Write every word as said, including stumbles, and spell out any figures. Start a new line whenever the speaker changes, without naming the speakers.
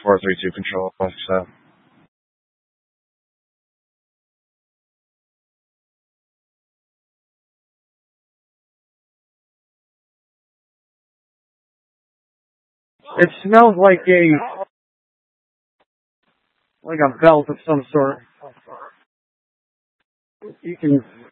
four three two control, so. It smells like a, like a belt of some sort. You can